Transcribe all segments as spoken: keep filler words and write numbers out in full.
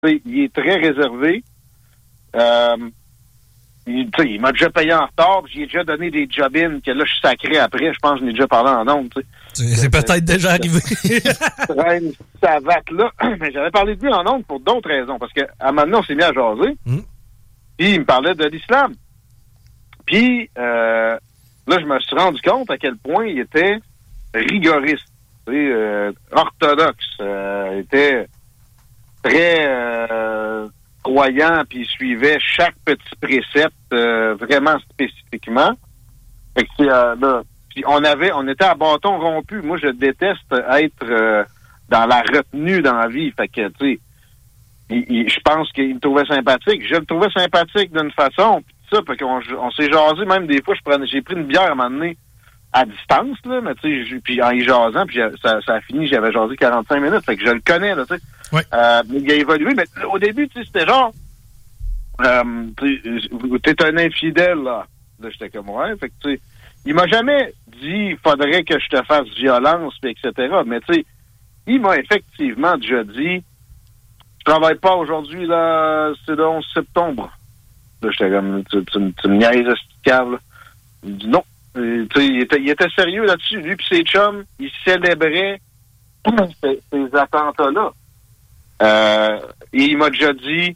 T'sais, il est très réservé. Euh, il, il m'a déjà payé en retard, puis j'ai déjà donné des job-in que là, je suis sacré après. Je pense que je n'ai déjà parlé en ondes. C'est, c'est peut-être déjà arrivé. Traîne sa vaque-là. Mais j'avais parlé de lui en ondes pour d'autres raisons. Parce qu'à un moment donné, on s'est mis à jaser. Mm. Puis il me parlait de l'islam. Puis euh, là, je me suis rendu compte à quel point il était rigoriste, euh, orthodoxe. Euh, il était très euh, croyant, puis il suivait chaque petit précepte euh, vraiment spécifiquement. Fait que c'est, euh, là, puis on avait, on était à bâton rompu. Moi, je déteste être euh, dans la retenue dans la vie. Fait que, tu sais, il, il, je pense qu'il me trouvait sympathique. Je le trouvais sympathique d'une façon. Puis ça, fait qu'on on s'est jasé. Même des fois, je prenais, j'ai pris une bière à un moment donné à distance, là, mais tu sais, puis en y jasant, puis ça, ça a fini, j'avais jasé quarante-cinq minutes. Fait que je le connais, là, tu sais. Ouais. Euh, mais il a évolué. Mais au début, tu sais, c'était genre, euh, t'es un infidèle, là. Là, j'étais comme, ouais. Fait que, tu sais, il m'a jamais dit, il faudrait que je te fasse violence, et cetera. Mais, tu sais, il m'a effectivement déjà dit, je travaille pas aujourd'hui, là, c'est le onze septembre. Là, j'étais comme, tu, tu, tu me niaises, ce câble. Il dit non. Et, tu sais, il était, il était sérieux là-dessus. Lui puis ses chums, ils célébraient ces, ces attentats-là. Euh, et il m'a déjà dit,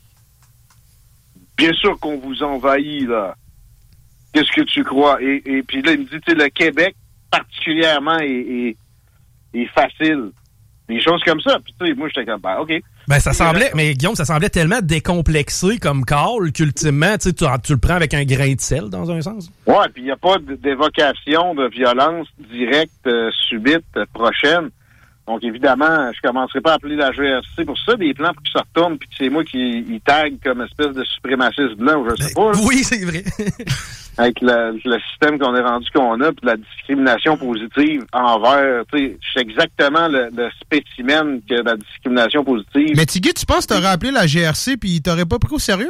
bien sûr qu'on vous envahit, là. Qu'est-ce que tu crois? Et, et puis là, il me dit, tu sais, le Québec, particulièrement, est, est, est facile. Des choses comme ça. Puis, tu sais, moi, j'étais comme, ben, OK. Ben, ça semblait, mais Guillaume, ça semblait tellement décomplexé comme call qu'ultimement, tu sais, tu, tu le prends avec un grain de sel, dans un sens. Ouais, puis il n'y a pas d'évocation de violence directe, euh, subite, euh, prochaine. Donc, évidemment, je commencerai pas à appeler la G R C pour ça, des plans pour qu'ils se retournent, puis que c'est moi qui y tag comme espèce de suprémaciste blanc, ou je sais ben, pas. Là. Oui, c'est vrai. Avec le, le système qu'on est rendu qu'on a, puis la discrimination positive envers, tu sais, je sais exactement le, le spécimen que la discrimination positive. Mais Tigui, tu penses que t'aurais appelé la G R C puis ils t'auraient pas pris au sérieux?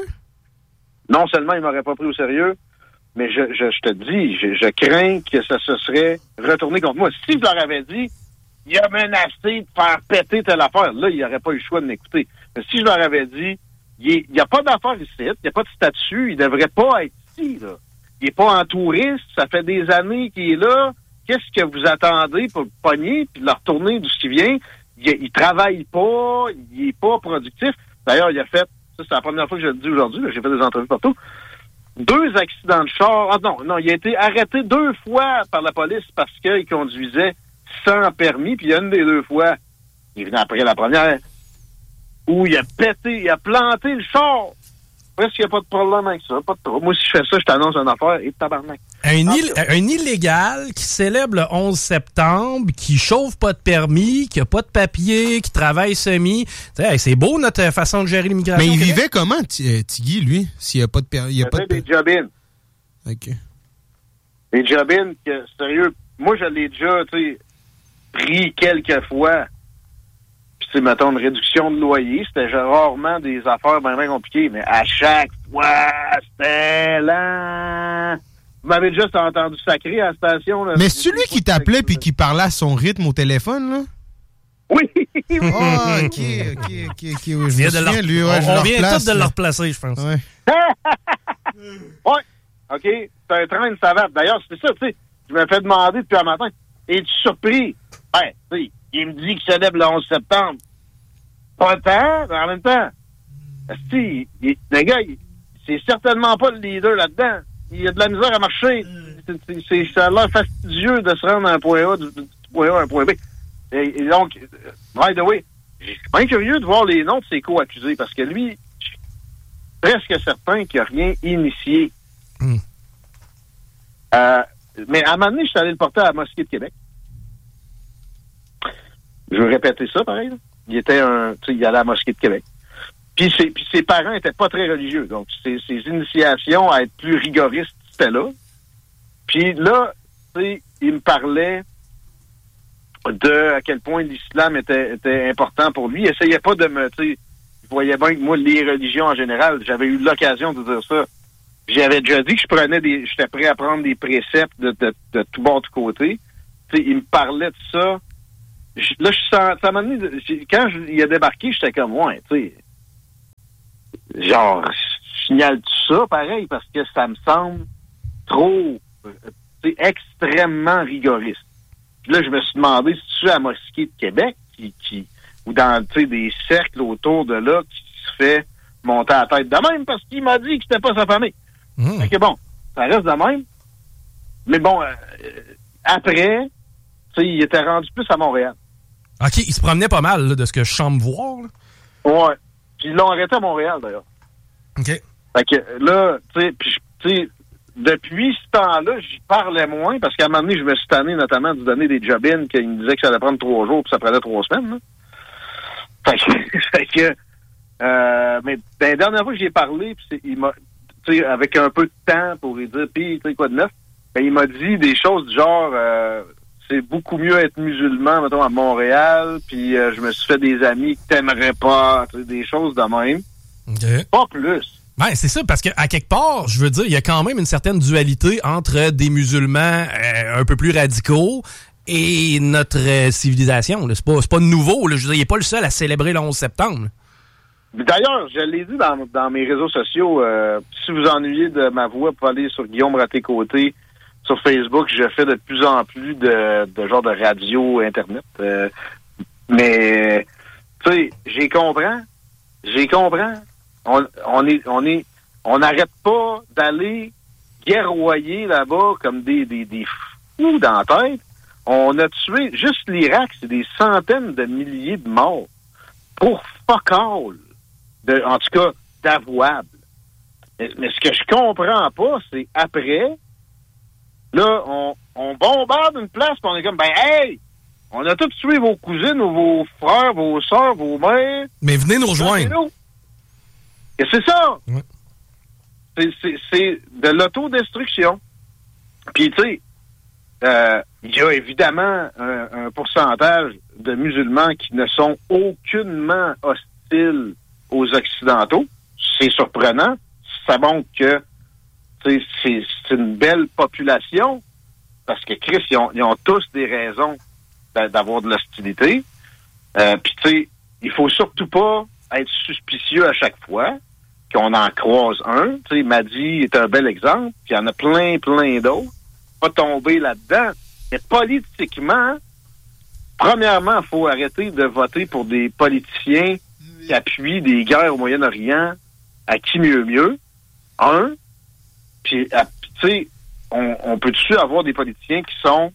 Non seulement ils m'auraient pas pris au sérieux, mais je, je, je te dis, je, je crains que ça se serait retourné contre moi. Si je leur avais dit, il a menacé de faire péter telle affaire, là, il n'aurait pas eu le choix de m'écouter. Mais si je leur avais dit, il n'y a pas d'affaire ici, il n'y a pas de statut, il devrait pas être ici, là. Il n'est pas en touriste, ça fait des années qu'il est là. Qu'est-ce que vous attendez pour le pogner puis le retourner d'où il vient? Il, il travaille pas, il est pas productif. D'ailleurs, il a fait, ça c'est la première fois que je le dis aujourd'hui, là, j'ai fait des entrevues partout, deux accidents de char. Ah non, non, il a été arrêté deux fois par la police parce qu'il conduisait sans permis, puis il y a une des deux fois, il est venu après la première, où il a pété, il a planté le char. Presque, il n'y a pas de problème avec ça. Pas de trop. Moi, si je fais ça, je t'annonce une affaire et tabarnak. Un, il, un illégal qui célèbre le onze septembre, qui chauffe pas de permis, qui a pas de papier, qui travaille semi. Hey, c'est beau notre façon de gérer l'immigration. Mais il vivait comment, Tigui, lui, s'il n'y a pas de permis? Il y a pas de... des job-in. OK. Des job-in, que, sérieux, moi, je l'ai déjà, tu sais, pris quelques fois. Puis, tu sais, mettons, une réduction de loyer, c'était genre rarement des affaires bien, bien compliquées, mais à chaque fois, c'était lent. Vous m'avez déjà entendu sacrer à la station, là. Mais c'est lui qui t'appelait puis qui parlait à son rythme au téléphone, là? Oui! Ah, oh, OK, OK, OK, OK. Oui, je me souviens, leur... lui, ouais, on, je on le vient replace, tous de là. le replacer, je pense. Ouais. Ouais. OK. C'est un train de savate. D'ailleurs, c'est ça, tu sais. Je me fais demander depuis un matin. Es-tu surpris? Ben, tu sais, il me dit qu'il célèbre le onze septembre. Pas tant, mais en même temps. Si, le gars, il, c'est certainement pas le leader là-dedans. Il a de la misère à marcher. C'est, c'est, c'est, ça a l'air fastidieux de se rendre à un point A, du, du point A à un point B. Et, et donc, by the way, je suis bien curieux de voir les noms de ses co-accusés, parce que lui, je suis presque certain qu'il n'a rien initié. Mm. Euh, mais à un moment donné, je suis allé le porter à la Mosquée de Québec. Je veux répéter ça, pareil. Là. Il était un, tu sais, il allait à la Mosquée de Québec. Puis ses, puis ses parents étaient pas très religieux. Donc, ses, ses initiations à être plus rigoristes, c'était là. Puis là, tu sais, il me parlait de à quel point l'islam était, était important pour lui. Il essayait pas de me, tu sais, il voyait bien que moi, les religions en général, j'avais eu l'occasion de dire ça. J'avais déjà dit que je prenais des, j'étais prêt à prendre des préceptes de, de, de tout bord, de côté. Tu sais, il me parlait de ça. Je, là, je sens, ça m'a donné, quand je, il a débarqué, j'étais comme, ouais, tu sais, genre, je signale tout ça, pareil, parce que ça me semble trop, c'est extrêmement rigoriste. Puis là, je me suis demandé si tu es à la mosquée de Québec, qui, qui ou dans, tu sais, des cercles autour de là, qui se fait monter à la tête de même, parce qu'il m'a dit que c'était pas sa famille. Mmh. Fait que bon, ça reste de même. Mais bon, euh, après, tu sais, il était rendu plus à Montréal. OK, il se promenait pas mal, là, de ce que je semble voir. Là. Ouais. Puis ils l'ont arrêté à Montréal, d'ailleurs. OK. Fait que là, tu sais, puis tu sais, depuis ce temps-là, j'y parlais moins, parce qu'à un moment donné, je me suis tanné notamment de donner des job-ins qu'il me disait que ça allait prendre trois jours, puis ça prenait trois semaines. Là. Fait que, fait que euh, mais ben, la dernière fois que j'y ai parlé, puis il m'a, tu sais, avec un peu de temps pour lui dire, puis tu sais quoi de neuf, ben, il m'a dit des choses du genre, euh, c'est beaucoup mieux être musulman, mettons, à Montréal, puis euh, je me suis fait des amis que t'aimerais pas, tu sais, des choses de même. Okay. Pas plus. Ben, c'est ça, parce qu'à quelque part, je veux dire, il y a quand même une certaine dualité entre des musulmans euh, un peu plus radicaux et notre euh, civilisation. Là. C'est pas, c'est pas nouveau. Là. Je veux dire, il n'est pas le seul à célébrer le onze septembre. D'ailleurs, je l'ai dit dans, dans mes réseaux sociaux, euh, si vous ennuyez de ma voix, vous pouvez aller sur Guillaume Raté-Côté sur Facebook. Je fais de plus en plus de, de genre de radio, Internet. Euh, mais, tu sais, j'y comprends. J'y comprends. On, on est, on est, on n'arrête pas d'aller guerroyer là-bas comme des, des, des fous dans la tête. On a tué, juste l'Irak, c'est des centaines de milliers de morts pour fuck all. De, en tout cas, d'avouables. Mais, mais ce que je comprends pas, c'est après, là, on, on bombarde une place, puis on est comme, ben, hey, on a tous tué vos cousines ou vos frères, vos soeurs, vos mères. Mais venez nous rejoindre. Et c'est ça. Ouais. C'est, c'est, c'est de l'autodestruction. Puis, tu sais, euh, il y a évidemment un, un pourcentage de musulmans qui ne sont aucunement hostiles aux Occidentaux. C'est surprenant. Ça montre que c'est, c'est, c'est une belle population parce que, Christ, ils ont, ils ont tous des raisons d'avoir de l'hostilité. Euh, Puis, tu sais, il faut surtout pas être suspicieux à chaque fois qu'on en croise un. Tu sais, Madi est un bel exemple. Puis, il y en a plein, plein d'autres. Pas tomber là-dedans. Mais politiquement, premièrement, il faut arrêter de voter pour des politiciens qui appuient des guerres au Moyen-Orient à qui mieux mieux. Un. Puis, tu sais, on, on peut-tu avoir des politiciens qui sont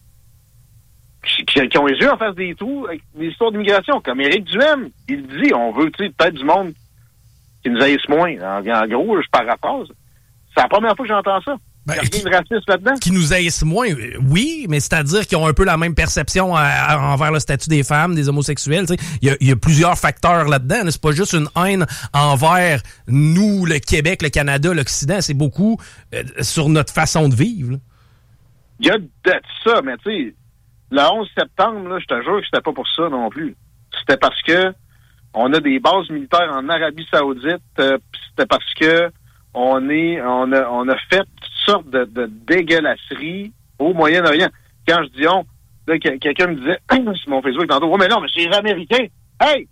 qui, qui ont les yeux en face des trous avec des histoires d'immigration, comme Éric Duhaime, il dit, on veut, tu sais, peut-être du monde qui nous haïsse moins. En, en gros, je paraphrase. C'est la première fois que j'entends ça. Ben, il y a rien de raciste là-dedans. Qui nous haïssent moins, oui, mais c'est-à-dire qu'ils ont un peu la même perception à, à, envers le statut des femmes, des homosexuels. Il y a, y a plusieurs facteurs là-dedans. Là. C'est pas juste une haine envers nous, le Québec, le Canada, l'Occident. C'est beaucoup euh, sur notre façon de vivre. Il y a de ça, mais tu sais, le onze septembre, là, je te jure que c'était pas pour ça non plus. C'était parce que on a des bases militaires en Arabie Saoudite, euh, c'était parce que on est, on a, on a fait toutes sortes de, de dégueulasseries au Moyen-Orient. Quand je dis on, là, quelqu'un me disait sur mon Facebook tantôt, oh, mais non, mais c'est les Américains. Hey!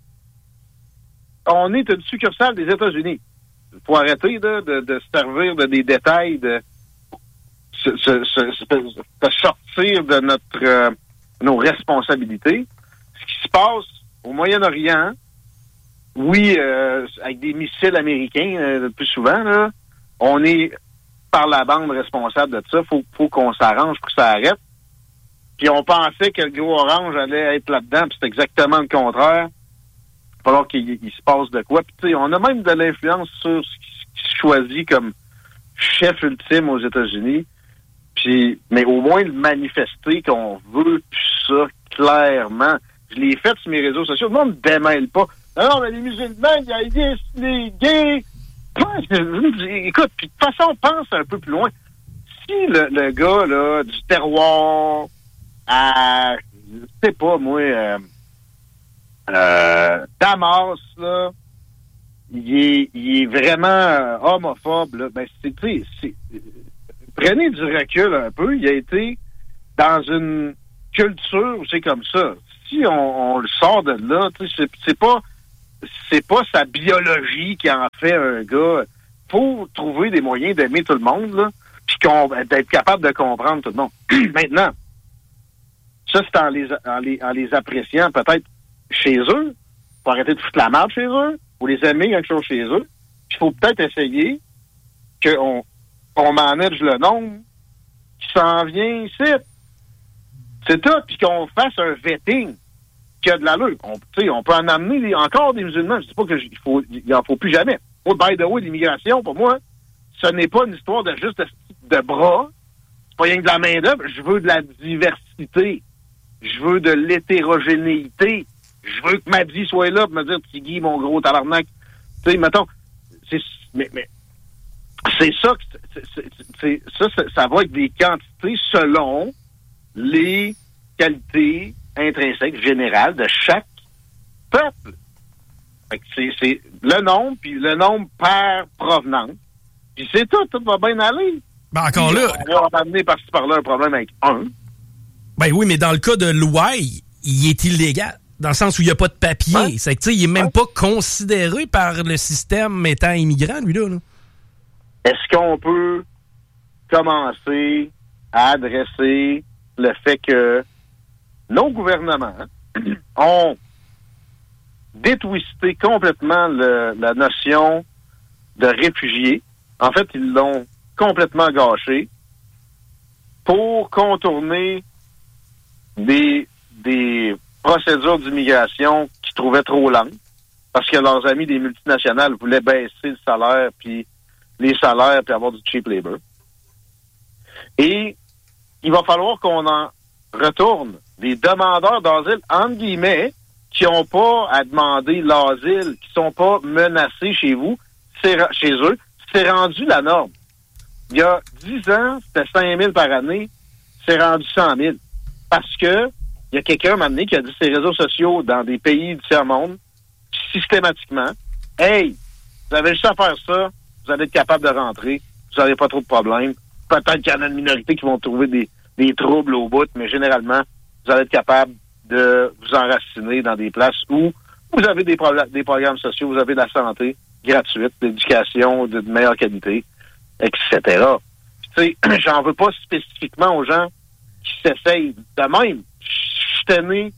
On est une succursale des États-Unis. Il faut arrêter de, de, de se servir de des détails, de se, se, se, se, de sortir de notre euh, nos responsabilités. Ce qui se passe au Moyen-Orient, oui, euh, avec des missiles américains, euh, le plus souvent, là, on est par la bande responsable de ça. Faut, faut qu'on s'arrange pour que ça arrête. Puis on pensait que le gros orange allait être là-dedans, puis c'est exactement le contraire. Il va falloir qu'il il se passe de quoi. Puis tu sais, on a même de l'influence sur ce qui, qui se choisit comme chef ultime aux États-Unis. Puis, mais au moins le manifester qu'on veut plus ça clairement. Je l'ai fait sur mes réseaux sociaux. Le monde ne démêle pas. Non, non, mais les musulmans, il y a les, les gays. Écoute, puis de toute façon, pense un peu plus loin. Si le, le gars, là, du terroir à, je sais pas, moi, euh, euh, Damas, là, il est, il est vraiment euh, homophobe, là, ben, c'est, tu sais, prenez du recul un peu. Il a été dans une culture où c'est comme ça. Si on, on le sort de là, tu sais, c'est, c'est pas c'est pas sa biologie qui en fait un gars. Faut trouver des moyens d'aimer tout le monde, là, puis d'être capable de comprendre tout le monde. Maintenant, ça, c'est en les, en les, en les appréciant peut-être chez eux, pour arrêter de foutre la merde chez eux, ou les aimer quelque chose chez eux. Il faut peut-être essayer qu'on on manage le nombre qui s'en vient ici. C'est tout, puis qu'on fasse un vetting qui a de l'allure. On, on peut en amener des, encore des musulmans. Je dis pas qu'il faut, il en faut plus jamais. Oh, by the way, l'immigration, pour moi, ce n'est pas une histoire de juste de, de bras. C'est pas rien que de la main-d'œuvre. Je veux de la diversité. Je veux de l'hétérogénéité. Je veux que ma vie soit là pour me dire, Tigui, mon gros tabarnak. Tu sais, mettons, c'est, mais, mais, c'est ça que, c'est, c'est, c'est, ça, ça, ça va être des quantités selon les qualités intrinsèques générales de chaque peuple. Fait que c'est, c'est le nombre, puis le nombre par provenance. Puis c'est tout, tout va bien aller. Ben encore puis, là... On va amener par-ci par-là un problème avec un. Ben oui, mais dans le cas de l'Ouai, il est illégal. Dans le sens où il n'y a pas de papier. Ouais. C'est que, tu sais, il n'est même ouais. pas considéré par le système étant immigrant, lui-là. Là. Est-ce qu'on peut commencer à adresser le fait que nos gouvernements ont détwisté complètement le, la notion de réfugiés. En fait, ils l'ont complètement gâché pour contourner des, des procédures d'immigration qu'ils trouvaient trop lentes parce que leurs amis des multinationales voulaient baisser le salaire puis les salaires puis avoir du cheap labor. Et il va falloir qu'on en retourne des demandeurs d'asile, entre guillemets, qui n'ont pas à demander l'asile, qui sont pas menacés chez vous, c'est, chez eux, c'est rendu la norme. Il y a dix ans, c'était cinq mille par année, c'est rendu cent mille. Parce que il y a quelqu'un, maintenant, qui a dit ses réseaux sociaux dans des pays du tiers-monde, systématiquement, « Hey, vous avez juste à faire ça, vous allez être capable de rentrer, vous n'avez pas trop de problèmes. Peut-être qu'il y en a une minorité qui vont trouver des, des troubles au bout, mais généralement, vous allez être capable de vous enraciner dans des places où vous avez des, pro- des programmes sociaux, vous avez de la santé gratuite, de l'éducation de, de meilleure qualité, et cetera. Tu sais, j'en veux pas spécifiquement aux gens qui s'essayent de même. Je suis né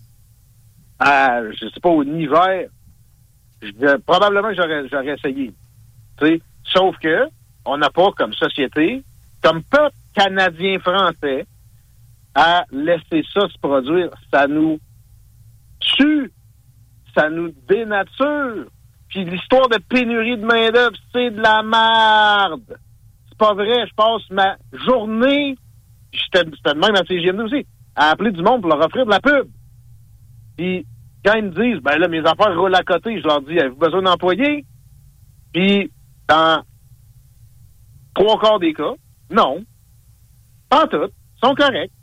à, je sais pas, au hiver, je, probablement que j'aurais, j'aurais essayé. Tu sais, sauf que on n'a pas comme société, comme peuple canadien-français, à laisser ça se produire. Ça nous tue, ça nous dénature. Puis l'histoire de pénurie de main-d'œuvre, c'est de la merde. C'est pas vrai. Je passe ma journée, j'étais, j'étais de même à C G M D aussi, à appeler du monde pour leur offrir de la pub. Puis quand ils me disent, ben là, mes affaires roulent à côté, je leur dis, avez-vous besoin d'employés? Puis dans trois quarts des cas, non. Pas toutes. Ils sont corrects.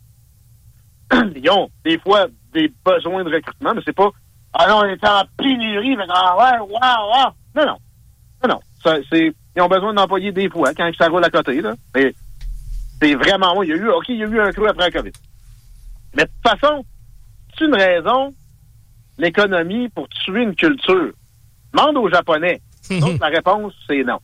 Ils ont des fois des besoins de recrutement, mais c'est pas ah non, on est en pénurie, mais ah ouais, wow, wow. Non, non. Non, non. Ça, c'est, ils ont besoin d'employer des fois quand ça roule à côté, là. Mais c'est vraiment moi. Il y a eu, OK, il y a eu un creux après la COVID. Mais de toute façon, c'est une raison, l'économie, pour tuer une culture. Demande aux Japonais. Donc, la réponse, c'est non.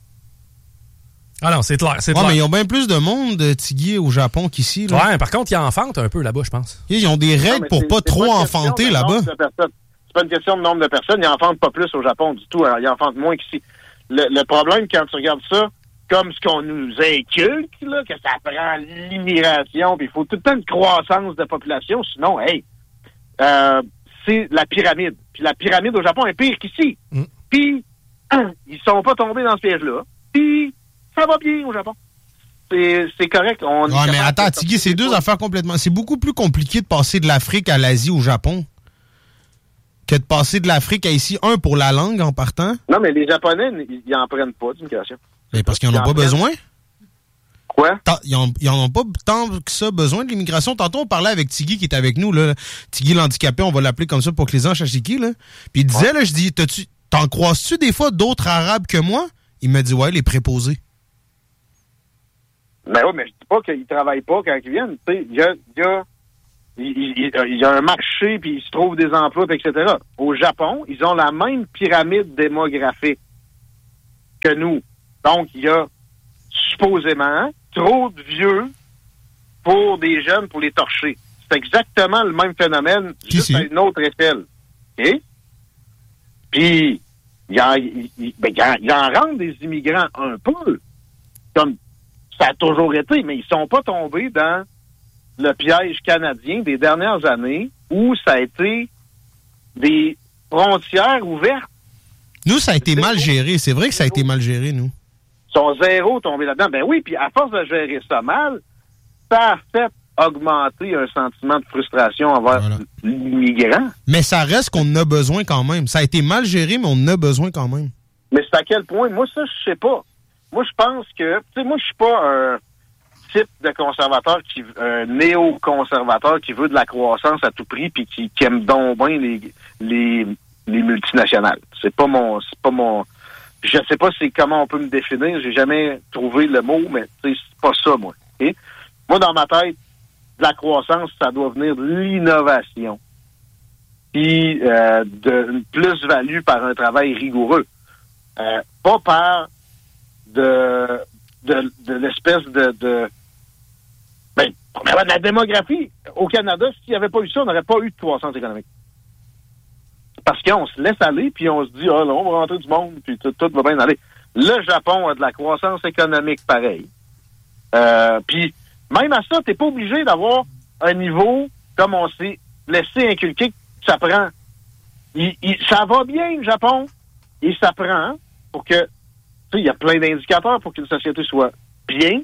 Ah non, c'est clair, c'est ouais, clair. mais ils ont bien plus de monde, Tigui, au Japon qu'ici. Là. Ouais, par contre, ils enfantent un peu là-bas, je pense. Ils ont des règles non, pour c'est, pas c'est trop pas enfanter là-bas. C'est pas une question de nombre de personnes. Ils enfantent pas plus au Japon du tout. Alors, ils enfantent moins qu'ici. Le, le problème, quand tu regardes ça, comme ce qu'on nous inculque, là, que ça prend l'immigration, puis il faut tout le temps une croissance de population, sinon, hey, euh, c'est la pyramide. Puis la pyramide au Japon est pire qu'ici. Mm. Puis, hein, ils sont pas tombés dans ce piège-là. Puis, ça va bien au Japon. C'est, c'est correct. On ouais, mais attends, Tigui, c'est deux affaires complètement... C'est beaucoup plus compliqué de passer de l'Afrique à l'Asie au Japon que de passer de l'Afrique à ici, un, pour la langue en partant. Non, mais les Japonais, ils en prennent pas d'immigration. Mais parce qu'ils en ont pas prennent... besoin. Quoi? Ils en, ils en ont pas tant que ça besoin de l'immigration. Tantôt, on parlait avec Tigui qui est avec nous, là. Tigui l'handicapé, on va l'appeler comme ça pour que les gens sachent qui, là. Puis il disait, ouais. là, je dis, t'as-tu, t'en croises-tu des fois d'autres Arabes que moi? Il m'a dit, ouais, les préposés. Ben oui, mais je dis pas qu'ils travaillent pas quand ils viennent. Tu sais, il y a, y a il, il, il y a un marché, puis il se trouve des emplois, et cetera. Au Japon, ils ont la même pyramide démographique que nous. Donc, il y a supposément trop de vieux pour des jeunes, pour les torcher. C'est exactement le même phénomène, Qui juste c'est? à une autre échelle. OK? Puis, il en, il, il, ben, il, en, il en rentre des immigrants un peu, comme ça a toujours été, mais ils sont pas tombés dans le piège canadien des dernières années où ça a été des frontières ouvertes. Nous, ça a été mal géré. C'est vrai que ça a été mal géré, nous. Ils sont zéro tombés là-dedans. Ben oui, puis à force de gérer ça mal, ça a fait augmenter un sentiment de frustration envers Voilà. l'immigrant. Mais ça reste qu'on en a besoin quand même. Ça a été mal géré, mais on en a besoin quand même. Mais c'est à quel point? Moi, ça, je sais pas. Moi, je pense que... Tu sais, moi, je suis pas un type de conservateur, qui un néo-conservateur qui veut de la croissance à tout prix puis qui, qui aime donc bien les, les, les multinationales. C'est pas mon... C'est pas mon... Je sais pas c'est comment on peut me définir. J'ai jamais trouvé le mot, mais tu sais, c'est pas ça, moi. Okay? Moi, dans ma tête, de la croissance, ça doit venir de l'innovation. Puis euh, de une plus-value par un travail rigoureux. Euh, pas par de, de, de l'espèce de, de ben, de la démographie. Au Canada, s'il n'y avait pas eu ça, on n'aurait pas eu de croissance économique. Parce qu'on se laisse aller, puis on se dit, ah là, on va rentrer du monde, puis tout, tout va bien aller. Le Japon a de la croissance économique pareil. Euh, puis même à ça, t'es pas obligé d'avoir un niveau comme on s'est laissé inculquer que ça prend. Il, il, ça va bien, le Japon, et ça prend pour que, tu sais, il y a plein d'indicateurs pour qu'une société soit bien,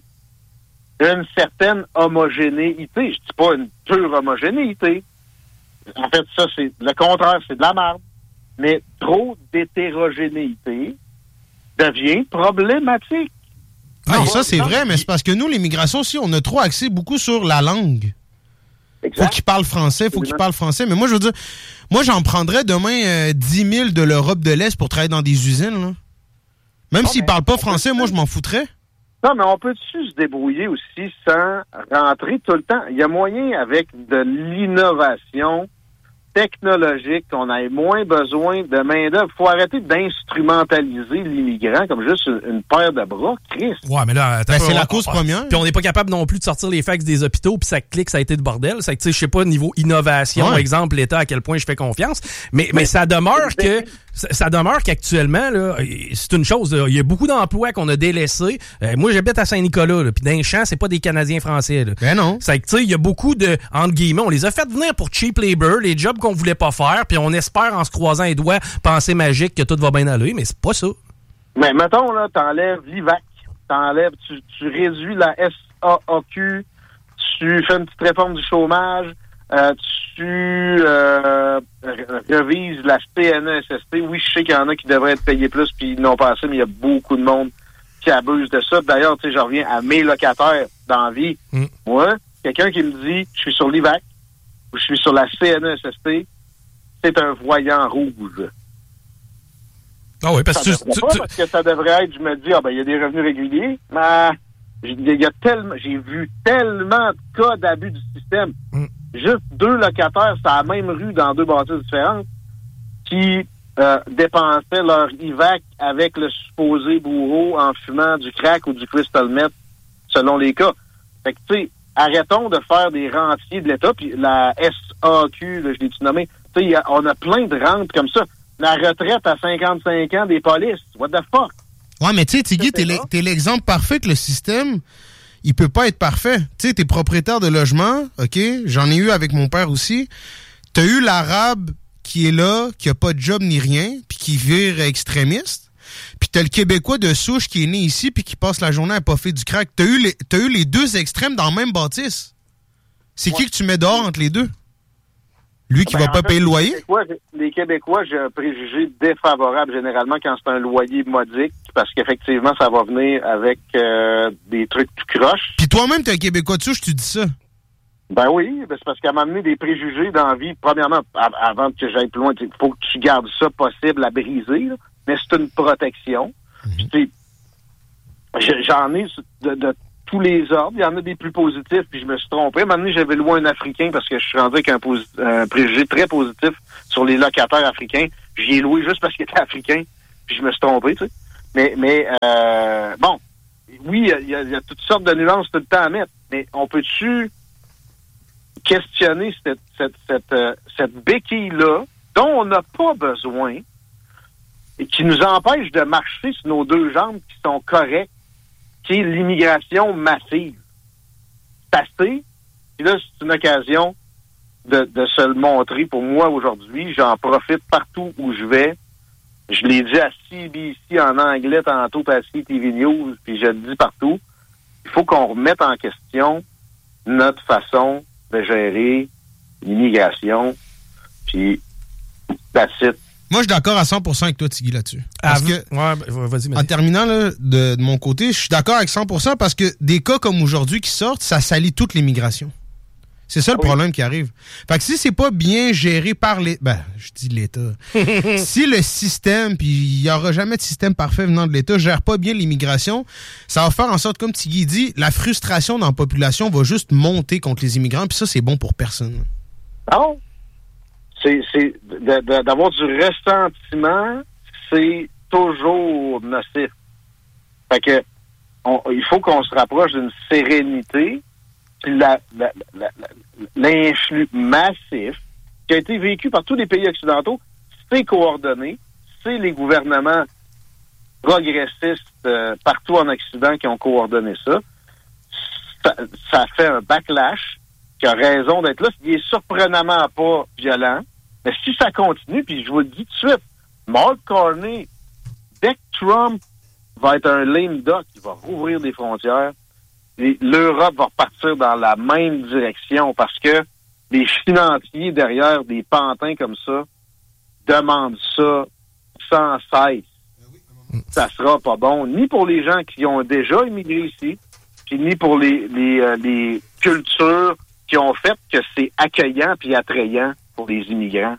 une certaine homogénéité. Je dis pas une pure homogénéité. En fait, ça, c'est le contraire, c'est de la merde. Mais trop d'hétérogénéité devient problématique. Ah, ça, c'est vrai, mais c'est parce que nous, l'immigration, si on a trop axé beaucoup sur la langue. Exact. Faut qu'ils parlent français, faut qu'ils parlent français. Mais moi, je veux dire, moi, j'en prendrais demain euh, dix mille de l'Europe de l'Est pour travailler dans des usines, là. Même s'ils parlent pas français, moi, je m'en foutrais. Non, mais on peut-tu se débrouiller aussi sans rentrer tout le temps? Il y a moyen, avec de l'innovation technologique, qu'on ait moins besoin de main-d'œuvre. Il faut arrêter d'instrumentaliser l'immigrant comme juste une, une paire de bras, Christ. Ouais, mais là, Ben, c'est la cause première. Puis on n'est pas capable non plus de sortir les fax des hôpitaux, puis ça clique, ça a été de bordel. C'est que, tu sais, je sais pas, niveau innovation, Ouais. exemple, l'État, à quel point je fais confiance. Mais, mais, mais ça demeure que, ça, ça demeure qu'actuellement, là, c'est une chose, là, il y a beaucoup d'emplois qu'on a délaissés. Euh, moi, j'habite à Saint-Nicolas, là, puis dans les champs, c'est pas des Canadiens français, là. Ben non. C'est que, tu sais, il y a beaucoup de, entre guillemets, on les a fait venir pour cheap labor, les jobs qu'on voulait pas faire, puis on espère, en se croisant les doigts, penser magique que tout va bien aller, mais c'est pas ça. Mais mettons, là, t'enlèves l'I V A C, t'enlèves, tu, tu réduis la S A A Q, tu fais une petite réforme du chômage, euh, tu euh, revises la C N E S S T. Oui, je sais qu'il y en a qui devraient être payés plus puis ils n'ont pas assez, mais il y a beaucoup de monde qui abuse de ça. D'ailleurs, tu sais, je reviens à mes locataires dans la vie. Mm. Moi, quelqu'un qui me dit je suis sur l'I V A C ou je suis sur la C N E S S T, c'est un voyant rouge. Ah oui, parce Ça que tu, devrait tu, pas, tu- parce que ça devrait être, je me dis, ah ben il y a des revenus réguliers, mais il y a tellement, j'ai vu tellement de cas d'abus du système. Mm. Juste deux locataires, c'est la même rue dans deux bâtisses différentes, qui euh, dépensaient leur I V A C avec le supposé bourreau en fumant du crack ou du crystal meth, selon les cas. Fait que, tu sais, arrêtons de faire des rentiers de l'État, puis la S A Q, là, je l'ai-tu nommé, tu sais, y a- on a plein de rentes comme ça. La retraite à cinquante-cinq ans des polices, what the fuck? Ouais, mais tu sais, Tigui, t'es l'e- t'es l'exemple parfait que le système, il peut pas être parfait. Tu sais, t'es propriétaire de logement, OK? J'en ai eu avec mon père aussi. T'as eu l'Arabe qui est là, qui a pas de job ni rien, puis qui vire extrémiste. Puis t'as le Québécois de souche qui est né ici, puis qui passe la journée à poffer du crack. T'as eu les, t'as eu les deux extrêmes dans le même bâtisse. C'est qui que tu mets dehors entre les deux? Lui qui Ben, va en pas fait, payer le loyer? Les Québécois, les Québécois, j'ai un préjugé défavorable généralement quand c'est un loyer modique, parce qu'effectivement, ça va venir avec euh, des trucs tout croches. Puis toi-même, t'es un Québécois de souche, tu dis ça. Ben oui, ben c'est parce qu'à m'amener des préjugés dans la vie, premièrement, av- avant que j'aille plus loin, il faut que tu gardes ça possible à briser, là, mais c'est une protection. Puis, tu sais, j'en ai de, de tous les ordres. Il y en a des plus positifs, puis je me suis trompé. À un moment donné, j'avais loué un Africain parce que je suis rendu avec un, posi- un préjugé très positif sur les locataires africains. J'y ai loué juste parce qu'il était africain, puis je me suis trompé, tu sais. Mais, mais euh, bon, oui, il y, y, y a toutes sortes de nuances tout le temps à mettre, mais on peut-tu questionner cette, cette, cette, euh, cette béquille-là dont on n'a pas besoin et qui nous empêche de marcher sur nos deux jambes qui sont correctes, qui est l'immigration massive. C'est assez. Puis là, c'est une occasion de, de se le montrer pour moi aujourd'hui. J'en profite partout où je vais. Je l'ai dit à C B C en anglais tantôt, puis à C T V News, puis je le dis partout. Il faut qu'on remette en question notre façon de gérer l'immigration, puis that's it. Moi, je suis d'accord à cent pour cent avec toi, Tigui, là-dessus. Parce ah, que, ouais, vas-y, en terminant, là, de, de mon côté, je suis d'accord avec cent pour cent parce que des cas comme aujourd'hui qui sortent, ça salit toute l'immigration. C'est ça le oui. problème qui arrive. Fait que si c'est pas bien géré par les... Ben, je dis l'État. Si le système, puis il y aura jamais de système parfait venant de l'État, gère pas bien l'immigration, ça va faire en sorte, comme Tigui dit, la frustration dans la population va juste monter contre les immigrants, puis ça, c'est bon pour personne. Non. C'est, c'est de, de, d'avoir du ressentiment, c'est toujours nocif. Fait que on, il faut qu'on se rapproche d'une sérénité. Puis la, la, la, la, l'influx massif qui a été vécu par tous les pays occidentaux, c'est coordonné, c'est les gouvernements progressistes euh, partout en Occident qui ont coordonné ça. Ça, ça fait un backlash qui a raison d'être là. Il est surprenamment pas violent. Mais si ça continue, puis je vous le dis tout de suite, Mark Carney, dès que Trump va être un lame duck, il va rouvrir des frontières, et l'Europe va repartir dans la même direction parce que les financiers derrière des pantins comme ça demandent ça sans cesse. Ça sera pas bon, ni pour les gens qui ont déjà immigré ici, puis ni pour les, les, euh, les cultures qui ont fait que c'est accueillant puis attrayant pour les immigrants.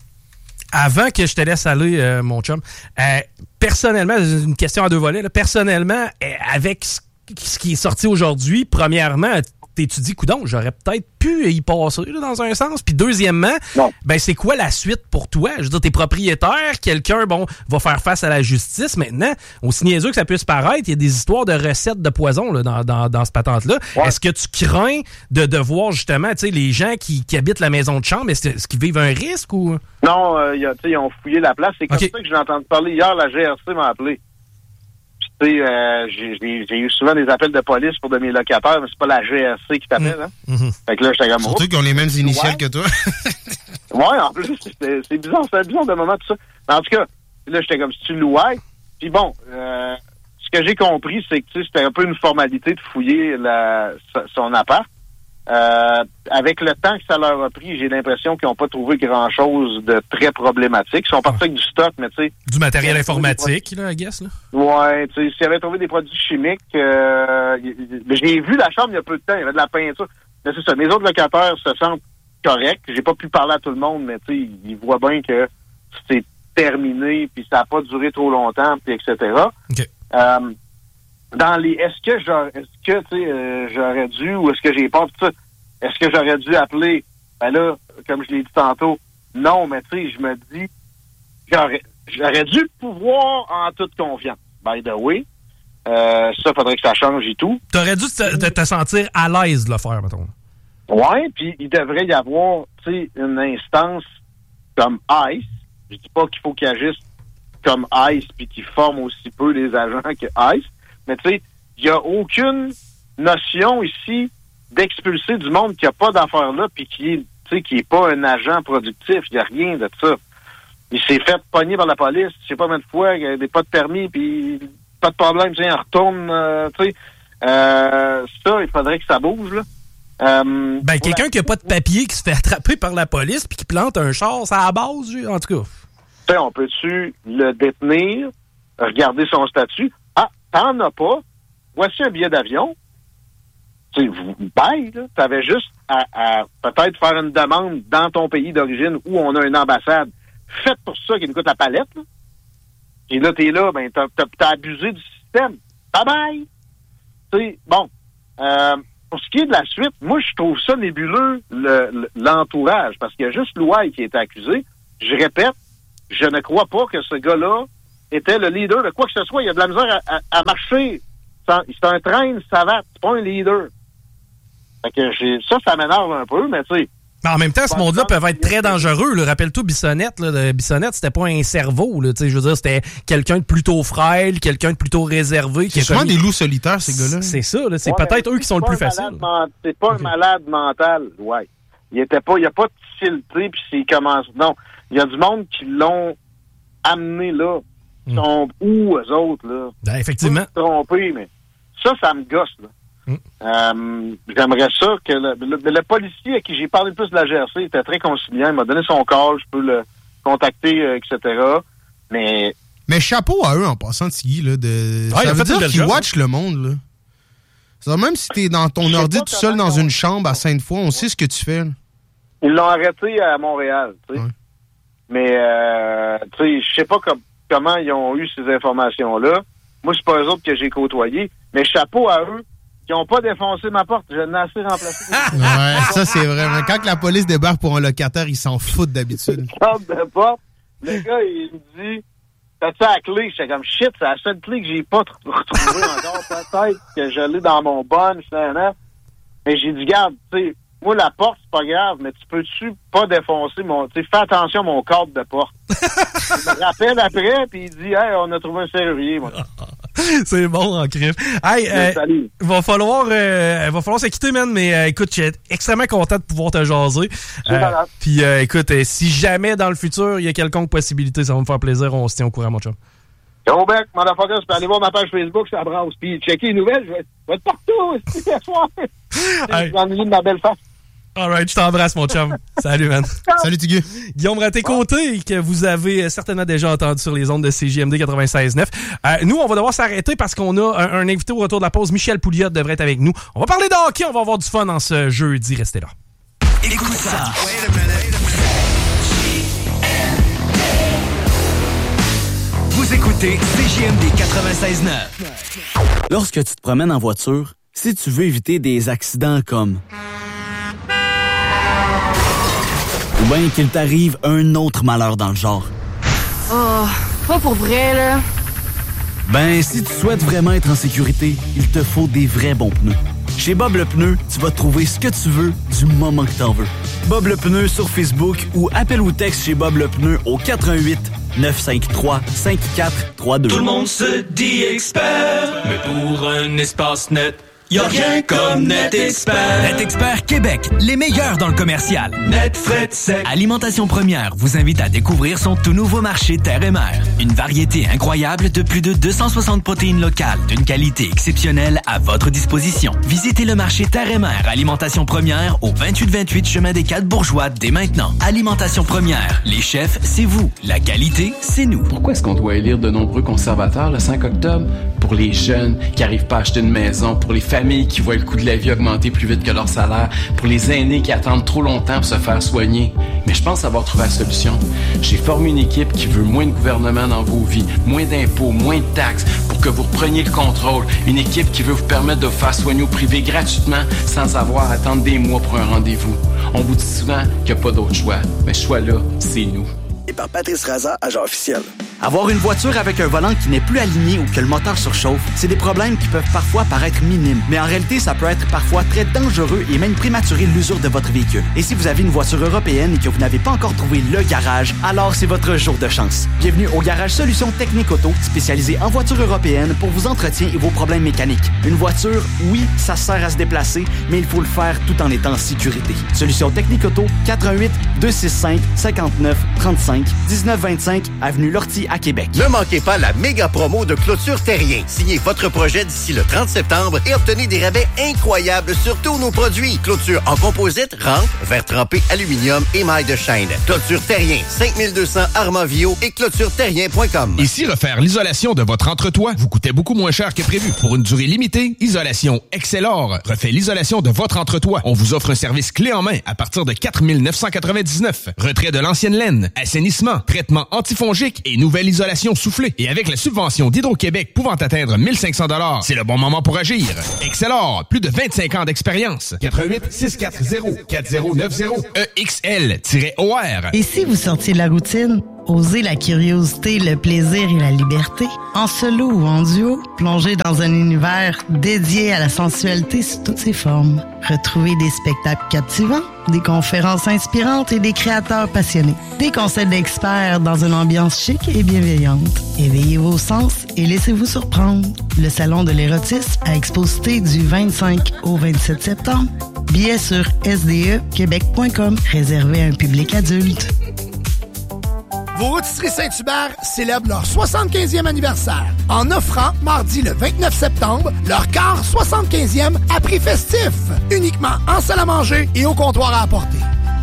Avant que je te laisse aller, euh, mon chum, euh, personnellement, c'est une question à deux volets, là, personnellement, euh, avec ce ce qui est sorti aujourd'hui, premièrement, t'étudies, coudonc, j'aurais peut-être pu y passer là, dans un sens. Puis deuxièmement, non. ben c'est quoi la suite pour toi? Je veux dire, t'es propriétaire, quelqu'un, bon, va faire face à la justice. Maintenant, aussi niaiseux que ça puisse paraître, il y a des histoires de recettes de poison là, dans, dans, dans ce patente-là. Ouais. Est-ce que tu crains de, de voir justement, tu sais, les gens qui, qui habitent la maison de chambre, est-ce, est-ce qu'ils vivent un risque ou? Non, euh, y a, ils ont fouillé la place. C'est comme okay. ça que j'ai entendu parler hier, la G R C m'a appelé. Euh, j'ai, j'ai, j'ai eu souvent des appels de police pour de mes locataires, mais c'est pas la G R C qui t'appelle. Hein? Mm-hmm. Fait que là, j'étais comme... Surtout qu'ils ont les mêmes initiales ouais. que toi. Ouais, en plus, c'est, c'est bizarre, c'est bizarre de moment, tout ça. Mais en tout cas, là, j'étais comme, si tu louais. Puis bon, euh, ce que j'ai compris, c'est que tu sais, c'était un peu une formalité de fouiller la, son appart. Euh, avec le temps que ça leur a pris, j'ai l'impression qu'ils n'ont pas trouvé grand-chose de très problématique. Ils sont partis avec du stock, mais tu sais... Du matériel informatique, là, I guess, là? Ouais, tu sais, s'ils avaient trouvé des produits chimiques... Euh, j'ai vu la chambre il y a peu de temps, il y avait de la peinture. Mais c'est ça, mes autres locataires se sentent corrects. J'ai pas pu parler à tout le monde, mais tu sais, ils voient bien que c'est terminé, puis ça n'a pas duré trop longtemps, puis et cetera. Okay. Euh, dans les est-ce que j'aurais est-ce que tu sais euh, j'aurais dû ou est-ce que j'ai peur tout ça, est-ce que j'aurais dû appeler, ben là comme je l'ai dit tantôt, non, mais tu sais je me dis j'aurais j'aurais dû pouvoir en toute confiance, by the way. Euh, ça faudrait que ça change et tout. T'aurais dû te, te, te sentir à l'aise de le faire, mettons. Ouais, puis il devrait y avoir tu sais une instance comme ICE. Je dis pas qu'il faut qu'il agisse comme ICE puis qu'il forme aussi peu les agents que ICE. Mais tu sais, il n'y a aucune notion ici d'expulser du monde qui n'a pas d'affaires là puis qui est, tu sais, qui est pas un agent productif. Il n'y a rien de ça. Il s'est fait pogner par la police, je sais pas combien de fois, il n'a pas de permis, puis pas de problème, tu sais, on retourne, euh, tu sais. Euh, ça, il faudrait que ça bouge, là. Euh, ben, quelqu'un la... qui n'a pas de papier, qui se fait attraper par la police puis qui plante un char, ça à la base, en tout cas. Tu sais, on peut-tu le détenir, regarder son statut? Ah, t'en as pas. Voici un billet d'avion. Tu sais, bye, là. T'avais juste à, à peut-être faire une demande dans ton pays d'origine où on a une ambassade. Faites pour ça qui nous coûte la palette, là. Et là, t'es là, ben, t'as, t'as, t'as abusé du système. Bye bye! Tu sais, bon. Euh, pour ce qui est de la suite, moi, je trouve ça nébuleux, le, le, l'entourage, parce qu'il y a juste Louaille qui est accusé. Je répète, je ne crois pas que ce gars-là était le leader de quoi que ce soit. Il a de la misère à, à, à marcher. C'est un, c'est un train savate, c'est pas un leader. Fait que j'ai, ça, ça m'énerve un peu, mais tu sais. Mais en même temps, ce monde-là peut être très dangereux. Là. Rappelle-toi Bissonnette. Là. Bissonnette, c'était pas un cerveau. Là. Je veux dire, c'était quelqu'un de plutôt frêle, quelqu'un de plutôt réservé. C'est souvent commis... des loups solitaires, ces gars-là. C'est ça. Là. C'est ouais, peut-être eux qui sont le plus faciles. Man... C'est pas okay. un malade mental. Ouais. Il était pas, il n'y a pas de facilité, puis c'est commence. Non. Il y a du monde qui l'ont amené là. Ils sont mm. où, eux autres, là? Ben, effectivement. Pas me tromper, mais ça, ça me gosse, là. Mm. Euh, j'aimerais ça que le, le, le policier à qui j'ai parlé plus de la G R C était très conciliant, il m'a donné son call, je peux le contacter, euh, et cetera. Mais mais chapeau à eux en passant, Tiggy, là, de ouais, ça veut dire qu'ils watchent le monde, là. C'est-à-dire, même si t'es dans ton ordi tout seul dans une chambre à Sainte-Foy, on sait ce que tu fais, là. Ils l'ont arrêté à Montréal, tu sais. Ouais. Mais euh, tu sais, je sais pas com- comment ils ont eu ces informations-là. Moi, c'est pas eux autres que j'ai côtoyés, mais chapeau à eux qui n'ont pas défoncé ma porte. Je l'ai assez remplacé. Ouais, ça, c'est vrai. Mais quand la police débarque pour un locataire, ils s'en foutent d'habitude. de porte, le gars, il me dit, t'as-tu la clé? J'étais comme, shit, c'est la seule clé que j'ai pas t- retrouvée encore. Peut-être que je l'ai dans mon bunch, mais j'ai dit, garde, tu sais, moi, la porte, c'est pas grave, mais tu peux-tu pas défoncer mon... Tu sais, fais attention à mon cadre de porte. Il me rappelle après, puis il dit, hey, on a trouvé un serrurier, moi. C'est bon en crif. Hey, euh, va falloir, euh, va falloir se quitter, man. Mais euh, écoute, je suis extrêmement content de pouvoir te jaser. Euh, Puis euh, écoute, euh, si jamais dans le futur il y a quelconque possibilité, ça va me faire plaisir. On se tient au courant, mon chum. Yo, bec, motherfucker, tu peux aller voir ma page Facebook, ça brasse. Puis checker les nouvelles, je vais, je vais être partout. C'est ce soir. Je vais ennuyer de ma belle face. Alright, je t'embrasse, mon chum. Salut, man. Salut, Tigui. Guillaume Raté-Côté, que vous avez certainement déjà entendu sur les ondes de C J M D quatre-vingt-seize neuf. Euh, nous, on va devoir s'arrêter parce qu'on a un, un invité au retour de la pause. Michel Pouliot devrait être avec nous. On va parler de hockey, on va avoir du fun en ce jeudi. Restez là. Écoute ça. Vous écoutez C J M D quatre-vingt-seize neuf. Lorsque tu te promènes en voiture, si tu veux éviter des accidents comme... ou bien qu'il t'arrive un autre malheur dans le genre. Oh, pas pour vrai, là. Ben, si tu souhaites vraiment être en sécurité, il te faut des vrais bons pneus. Chez Bob le Pneu, tu vas trouver ce que tu veux du moment que t'en veux. Bob le Pneu sur Facebook ou appelle ou texte chez Bob le Pneu au quatre un huit neuf cinq trois cinq quatre trois deux. Tout le monde se dit expert, mais pour un espace net, y'a rien comme NetExpert. NetExpert Québec, les meilleurs dans le commercial. Net, frais, sec. Alimentation Première vous invite à découvrir son tout nouveau marché Terre et Mer. Une variété incroyable de plus de deux cent soixante protéines locales d'une qualité exceptionnelle à votre disposition. Visitez le marché Terre et Mer Alimentation Première au vingt-huit vingt-huit chemin des Quatre Bourgeois dès maintenant. Alimentation Première, les chefs, c'est vous. La qualité, c'est nous. Pourquoi est-ce qu'on doit élire de nombreux conservateurs le cinq octobre? Pour les jeunes qui n'arrivent pas à acheter une maison, pour les familles qui voient le coût de la vie augmenter plus vite que leur salaire, pour les aînés qui attendent trop longtemps pour se faire soigner. Mais je pense avoir trouvé la solution. J'ai formé une équipe qui veut moins de gouvernement dans vos vies, moins d'impôts, moins de taxes, pour que vous repreniez le contrôle. Une équipe qui veut vous permettre de vous faire soigner au privé gratuitement, sans avoir à attendre des mois pour un rendez-vous. On vous dit souvent qu'il n'y a pas d'autre choix, mais ce choix-là, c'est nous. Et par Patrice Raza, agent officiel. Avoir une voiture avec un volant qui n'est plus aligné ou que le moteur surchauffe, c'est des problèmes qui peuvent parfois paraître minimes. Mais en réalité, ça peut être parfois très dangereux et même prématurer l'usure de votre véhicule. Et si vous avez une voiture européenne et que vous n'avez pas encore trouvé le garage, alors c'est votre jour de chance. Bienvenue au Garage Solutions Technique Auto, spécialisé en voitures européennes pour vos entretiens et vos problèmes mécaniques. Une voiture, oui, ça sert à se déplacer, mais il faut le faire tout en étant en sécurité. Solutions Technique Auto, quatre un huit deux six cinq cinq neuf trois cinq, dix-neuf vingt-cinq, avenue Lortie à Québec. Ne manquez pas la méga promo de Clôture Terrien. Signez votre projet d'ici le trente septembre et obtenez des rabais incroyables sur tous nos produits. Clôture en composite, rampe, verre trempé, aluminium et mailles de chaîne. Clôture Terrien, cinq mille deux cents Armavio et clôture terrien point com. Et si refaire l'isolation de votre entretoit vous coûtait beaucoup moins cher que prévu pour une durée limitée, Isolation Excelor refait l'isolation de votre entretoit. On vous offre un service clé en main à partir de quatre mille neuf cent quatre-vingt-dix-neuf. Retrait de l'ancienne laine, assainissement, traitement antifongique et nouveau nouvelle isolation soufflée. Et avec la subvention d'Hydro-Québec pouvant atteindre mille cinq cents dollars, c'est le bon moment pour agir. Excelor, plus de vingt-cinq ans d'expérience. quatre un huit, six quatre zéro, quatre zéro neuf zéro, E X L O R. Et si vous sortiez de la routine? Osez la curiosité, le plaisir et la liberté. En solo ou en duo, plongez dans un univers dédié à la sensualité sous toutes ses formes. Retrouvez des spectacles captivants, des conférences inspirantes et des créateurs passionnés. Des conseils d'experts dans une ambiance chic et bienveillante. Éveillez vos sens et laissez-vous surprendre. Le Salon de l'érotisme à Exposité du vingt-cinq au vingt-sept septembre. Billets sur s d e québec point com. Réservé à un public adulte. Vos rôtisseries Saint-Hubert célèbrent leur soixante-quinzième anniversaire en offrant, mardi le vingt-neuf septembre, leur quart soixante-quinzième à prix festif, uniquement en salle à manger et au comptoir à apporter.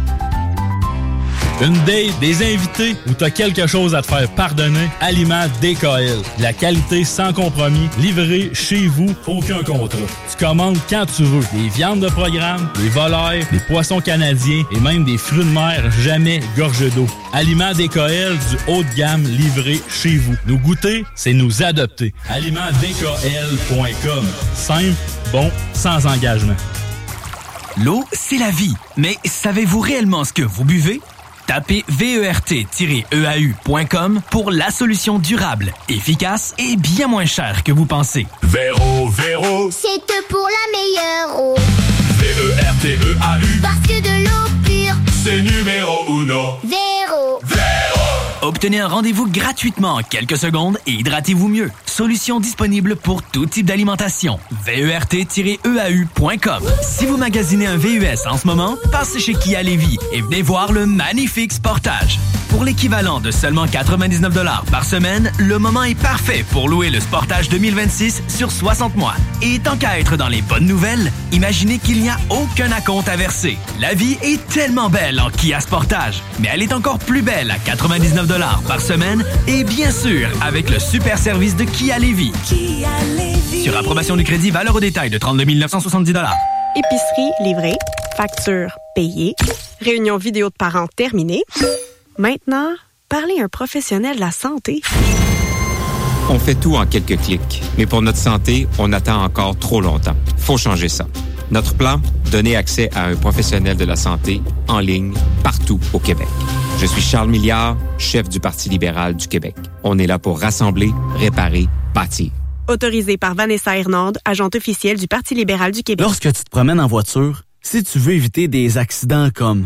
Une date, des invités ou t'as quelque chose à te faire pardonner, Aliments D K L. La qualité sans compromis, livrée chez vous, aucun contrat. Tu commandes quand tu veux. Des viandes de programme, des volailles, des poissons canadiens et même des fruits de mer jamais gorgés d'eau. Aliments D K L du haut de gamme livré chez vous. Nous goûter, c'est nous adopter. aliments d k l point com. Simple, bon, sans engagement. L'eau, c'est la vie. Mais savez-vous réellement ce que vous buvez? Tapez vert tiret e a u point com pour la solution durable, efficace et bien moins chère que vous pensez. Véro, Véro, c'est pour la meilleure eau. V E R T E A U. Parce que de l'eau pure, c'est numéro uno. Véro. Véro. Obtenez un rendez-vous gratuitement en quelques secondes et hydratez-vous mieux. Solution disponible pour tout type d'alimentation. vert tiret e a u point com. Si vous magasinez un V U S en ce moment, passez chez Kia Lévis et venez voir le magnifique Sportage. Pour l'équivalent de seulement quatre-vingt-dix-neuf dollars par semaine, le moment est parfait pour louer le Sportage deux mille vingt-six sur soixante mois. Et tant qu'à être dans les bonnes nouvelles, imaginez qu'il n'y a aucun acompte à verser. La vie est tellement belle en Kia Sportage, mais elle est encore plus belle à quatre-vingt-dix-neuf dollars par semaine et bien sûr avec le super service de Kia Lévis. Kia Lévis. Sur approbation du crédit, valeur au détail de trente-deux mille neuf cent soixante-dix dollars. Épicerie livrée, facture payée, réunion vidéo de parents terminée. Maintenant, parlez à un professionnel de la santé. On fait tout en quelques clics, mais pour notre santé, on attend encore trop longtemps. Faut changer ça. Notre plan, donner accès à un professionnel de la santé en ligne partout au Québec. Je suis Charles Milliard, chef du Parti libéral du Québec. On est là pour rassembler, réparer, bâtir. Autorisé par Vanessa Hernande, agente officielle du Parti libéral du Québec. Lorsque tu te promènes en voiture, si tu veux éviter des accidents comme...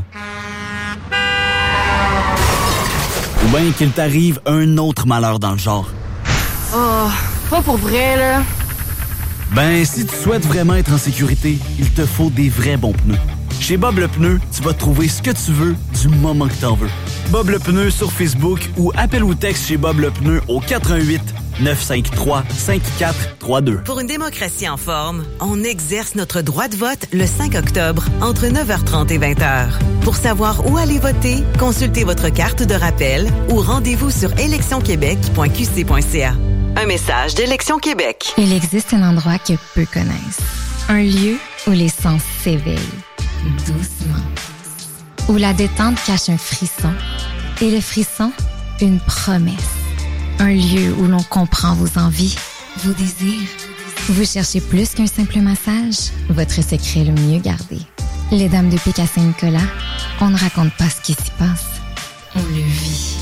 ou bien qu'il t'arrive un autre malheur dans le genre. Oh, pas pour vrai, là. Ben, si tu souhaites vraiment être en sécurité, il te faut des vrais bons pneus. Chez Bob le Pneu, tu vas trouver ce que tu veux du moment que t'en veux. Bob le Pneu sur Facebook ou appelle ou texte chez Bob le Pneu au quatre un huit, neuf cinq trois, cinq quatre trois deux. Pour une démocratie en forme, on exerce notre droit de vote le cinq octobre entre neuf heures trente et vingt heures. Pour savoir où aller voter, consultez votre carte de rappel ou rendez-vous sur élection québec point q c point c a. Un message d'Élection Québec. Il existe un endroit que peu connaissent. Un lieu où les sens s'éveillent. Doucement. Où la détente cache un frisson. Et le frisson, une promesse. Un lieu où l'on comprend vos envies, vos désirs. Vous cherchez plus qu'un simple massage? Votre secret le mieux gardé. Les Dames de Pique à Saint-Nicolas, on ne raconte pas ce qui s'y passe. On le vit.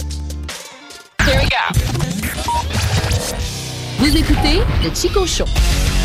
Here we go. Vous écoutez le Chico Show.